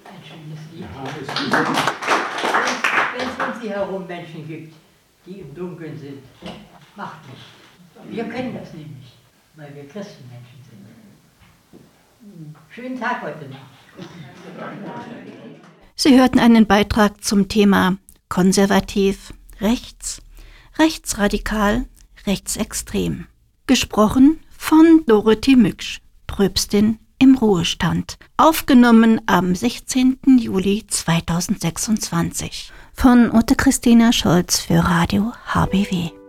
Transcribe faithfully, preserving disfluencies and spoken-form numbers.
Ein schönes Lied. Ja, Wenn es um Sie herum Menschen gibt, die im Dunkeln sind, macht nichts. Wir können das nämlich, weil wir Christenmenschen sind. Schönen Tag heute noch. Sie hörten einen Beitrag zum Thema konservativ, rechts, rechtsradikal, rechtsextrem. Gesprochen von Dorothee Mücksch, Pröpstin im Ruhestand. Aufgenommen am sechzehnten Juli zweitausendsechsundzwanzig. Von Ute Christina Scholz für Radio H B W.